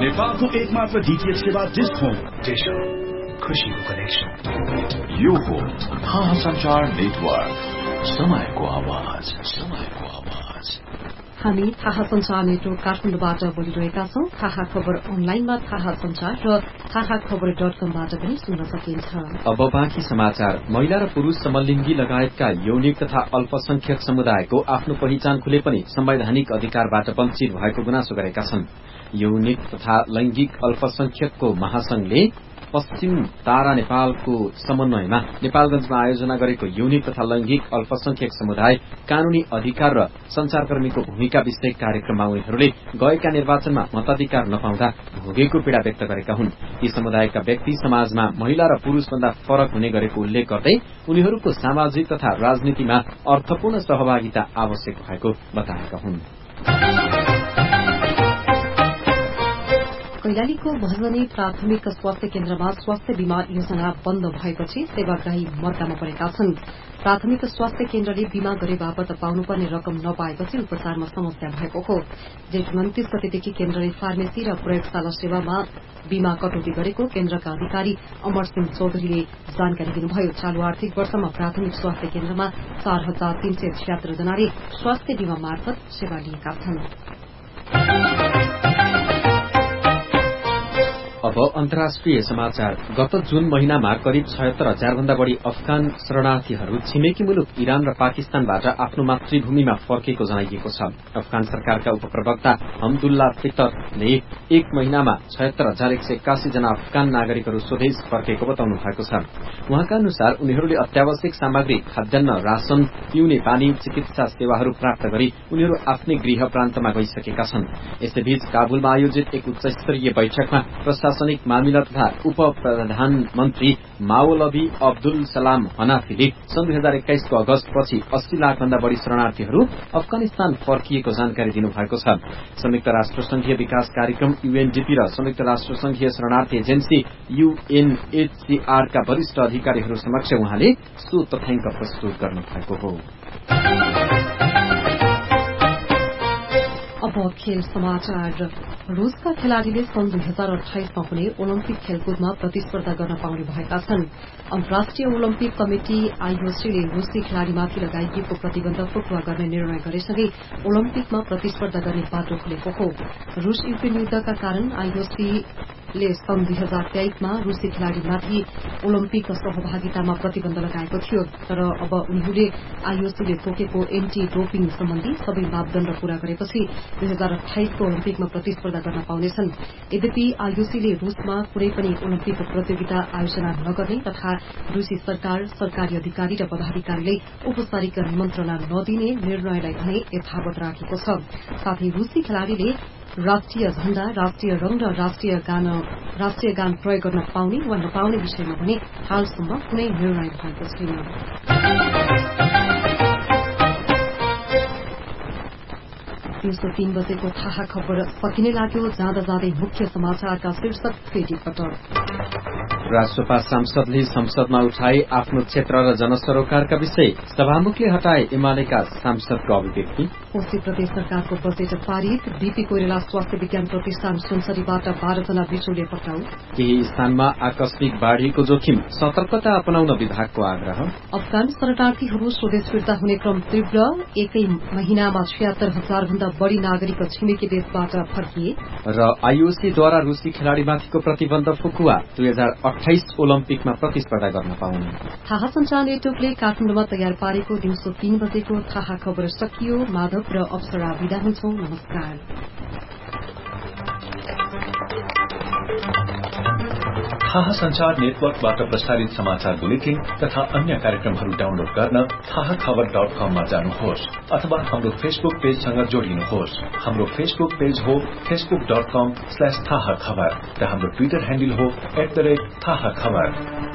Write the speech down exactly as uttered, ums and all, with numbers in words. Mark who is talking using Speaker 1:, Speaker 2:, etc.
Speaker 1: नेपालको एकमात्र डीटीएच सेवा डिश होम।
Speaker 2: डिश होम, खुशीको कनेक्सन।
Speaker 3: यो हो थाहा संचार नेटवर्क, समयको आवाज, समयको आवाज।
Speaker 4: हामी थाहा संचार नेटवर्क काठमाडौँबाट बोलिरहेका छौं। थाहा खबर अनलाइनमा थाहा संचार र थाहा खबर डट कमबाट पनि सुन्न सकिन्छ।
Speaker 5: अब बाँकी समाचार। महिला र पुरूष समलिङ्गी लगायतका यौनिक तथा अल्पसंख्यक समुदायको आफ्नो पहिचान खुले पनि संवैधानिक अधिकारबाट वञ्चित भएको गुनासो गरेका छन्। यौनिक तथा लैंगिक अल्पसंख्यकको महासंघले पश्चिम तारा नेपालको समन्वयमा नेपालगंजमा आयोजना गरेको यौनिक तथा लैंगिक अल्पसंख्यक समुदाय कानूनी अधिकार र संचारकर्मीको भूमिका विषयक कार्यक्रममा उनीहरूले गएका निर्वाचनमा मताधिकार नपाउँदा भोगेको पीड़ा व्यक्त गरेका हुन्। यी समुदायका व्यक्ति समाजमा महिला र पुरूषभन्दा फरक हुने गरेको उल्लेख गर्दै उनीहरूको सामाजिक तथा राजनीतिमा अर्थपूर्ण सहभागिता आवश्यक भएको बताएका हुन्।
Speaker 4: कैलालीको भजनी प्राथमिक स्वास्थ्य केन्द्रमा स्वास्थ्य बीमा योजना बन्द भएपछि सेवाग्राही मर्कामा परेका छन्। प्राथमिक स्वास्थ्य केन्द्रले बीमा गरे बापत पाउनुपर्ने रकम नपाएपछि उपचारमा समस्या भएको हो। जेठ उन्तीस गतेदेखि केन्द्रले फार्मेसी र प्रयोगशाला सेवामा बीमा कटौती गरेको केन्द्रका अधिकारी अमर सिंह चौधरीले जानकारी दिनुभयो। चालू आर्थिक वर्षमा प्राथमिक स्वास्थ्य केन्द्रमा चार हजार तीन सय छिहत्तर जनाले स्वास्थ्य बीमा मार्फत सेवा लिएका छन्।
Speaker 5: अब अन्तर्राष्ट्रिय समाचार। गत जून महिनामा करिब छयत्तर हजार भन्दा बढ़ी अफगान शरणार्थीहरू छिमेकी मुलुक इरान र पाकिस्तानबाट आफ्नो मातृभूमिमा फर्केको जनाइएको छ। अफगान सरकारका उपप्रवक्ता हमदुल्ला फितरले एक महिनामा छयत्तर हजार एक सय एक्कासी जना अफगान नागरिकहरू स्वदेश फर्केको बताउनु भएको छ। उहाँका अनुसार उनीहरूले अत्यावश्यक सामग्री, खाद्यान्न, राशन, पिउने पानी, चिकित्सा सेवाहरू प्राप्त गरी उनीहरू आफ्नै गृह प्रान्तमा गइसकेका छन्। यसैबीच काबुलमा आयोजित एक उच्च स्तरीय बैठकमा प्रशासनिक मामिला तथा उप प्रधानमन्त्री माओलवी अब्दुल सलाम हनाफीले सन् दुई हजार एक्काइसको अगस्तपछि अस्सी लाख भन्दा बढ़ी शरणार्थीहरू अफगानिस्तान फर्किएको जानकारी दिनुभएको छ। संयुक्त राष्ट्र संघीय विकास कार्यक्रम यूएनडीपी र संयुक्त राष्ट्र संघीय शरणार्थी एजेन्सी यूएनएचसीआर का वरिष्ठ अधिकारीहरू समक्ष उहाँले सो तथ्याङ्क प्रस्तुत गर्नु भएको हो।
Speaker 4: अब खेल समाचार। रूसका खेलाड़ीले सन् दुई हजार अठाइसमा हुने ओलम्पिक खेलकुदमा प्रतिस्पर्धा गर्न पाउने भएका छन्। अन्तर्राष्ट्रिय ओलम्पिक कमिटी आईओसीले रूसी खेलाड़ीमाथि लगाइएको प्रतिबन्ध फुकुवा गर्ने निर्णय गरेसँगै ओलम्पिकमा प्रतिस्पर्धा गर्ने बाटो खुलेको हो। रूस युक्रेन युद्धका कारण आईओसीले सन् दुई हजार तेइसमा रूसी खेलाड़ीमाथि ओलम्पिक सहभागितामा प्रतिबन्ध लगाएको थियो। तर अब उनीहरूले आईओसीले तोकेको एन्टी डोपिङ सम्बन्धी सबै मापदण्ड पूरा गरेपछि दुई हजार अठाइसको ओलम्पिकमा प्रतिस्पर्धा गर्न पाउनेछन्। यद्यपि आईओसीले रूसमा कुनै पनि ओलम्पिक प्रतियोगिता आयोजना नगर्ने तथा रूसी सरकार, सरकारी अधिकारी र पदाधिकारीले औपचारिक निमन्त्रणा नदिने निर्णयलाई भने यथावत राखेको छ। साथै रूसी खेलाड़ीले राष्ट्रिय झण्डा, राष्ट्रिय रंग र राष्ट्रिय गान राष्ट्रिय गान प्रयोग गर्न पाउने वा नपाउने विषयमा भने हालसम्म कुनै निर्णय भएको छैन। दिउँसो तीन बजेको थाहा खबर सकिने लाग्यो। जाँदा जाँदै मुख्य समाचारका शीर्षक फेरि पटक।
Speaker 5: राष्ट्रपा सांसदले संसदमा उठाए आफ्नो क्षेत्र र जनसरोकारका विषय, सभामुखले हटाए एमालेका सांसदको अभिव्यक्ति।
Speaker 4: कोशी प्रदेश सरकारको बजेट पारित। बीपी कोइराला स्वास्थ्य विज्ञान प्रतिष्ठान सुनसरीबाट बाह्र जना बिचौलिया पक्राउ।
Speaker 5: केही स्थानमा आकस्मिक बाढ़ीको जोखिम, सतर्कता अपनाउन विभागको आग्रह।
Speaker 4: अफगान शरणार्थीहरू स्वदेश फिर्ता हुने क्रम तीव्र। एकै महिनामा छिहत्तर हजार भन्दा बढ़ी नागरिक छिमेकी देशबाट फर्किए।
Speaker 5: र आईओसीद्वारा रूसी खेलाड़ीमाथिको प्रतिबन्ध फुकुवा, दुई हजार अठाइस ओलम्पिकमा प्रतिस्पर्धा गर्न पाउने।
Speaker 4: थाहा संचार नेटवर्कले काठमाडौँमा तयार पारेको दिउँसो तीन बजेको थाहा खबर सकियो। माधव र अप्सरा विदा हुन्छौं। नमस्कार।
Speaker 2: थाहा संचार नेटवर्कबाट प्रसारित समाचार बुलेटिन तथा अन्य कार्यक्रमहरू डाउनलोड गर्न थाहा खबर डट कममा जानुहोस् अथवा हाम्रो फेसबुक पेजसँग जोडिनुहोस्। हाम्रो फेसबुक पेज हो फेसबुक डट कम स्ल्याश थाहा खबर र हाम्रो ट्विटर ह्यान्डल हो एट द रेट थाहा खबर।